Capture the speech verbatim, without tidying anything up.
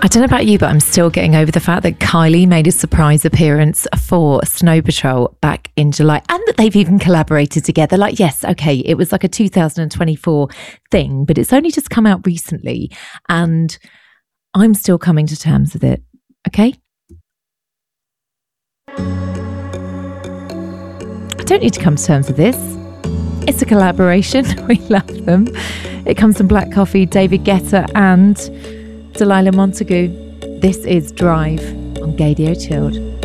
I don't know about you, but I'm still getting over the fact that Kylie made a surprise appearance for Snow Patrol back in July, and that they've even collaborated together. Like, yes, okay, it was like a two thousand twenty-four thing, but it's only just come out recently, and I'm still coming to terms with it. Okay? I don't need to come to terms with this. It's a collaboration. We love them. It comes from Black Coffee, David Guetta and Delilah Montagu. This is Drive on Gaydio Chilled.